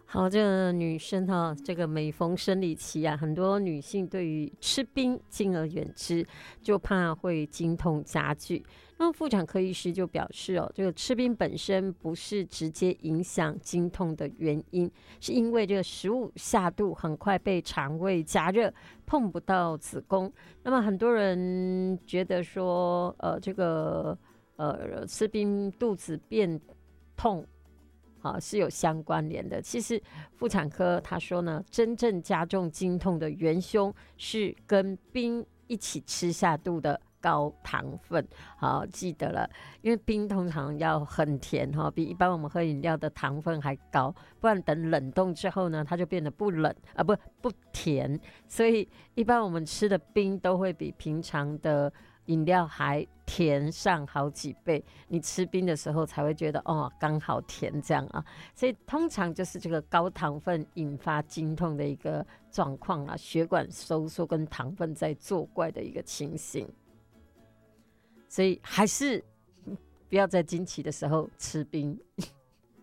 好，这个女生哈，这个每逢生理期啊，很多女性对于吃冰敬而远之，就怕会经痛加剧。那妇产科医师就表示哦，这个吃冰本身不是直接影响经痛的原因，是因为这个食物下肚很快被肠胃加热，碰不到子宫。那么很多人觉得说，吃冰肚子变痛。是有相关联的。其实妇产科他说呢，真正加重经痛的元凶是跟冰一起吃下肚的高糖分。好，记得了，因为冰通常要很甜哈，比一般我们喝饮料的糖分还高，不然等冷冻之后呢，它就变得不冷啊，不甜。所以一般我们吃的冰都会比平常的饮料还甜上好几倍，你吃冰的时候才会觉得哦，刚好甜这样啊。所以通常就是这个高糖分引发经痛的一个状况啊，血管收缩跟糖分在作怪的一个情形。所以还是不要在经期的时候吃冰。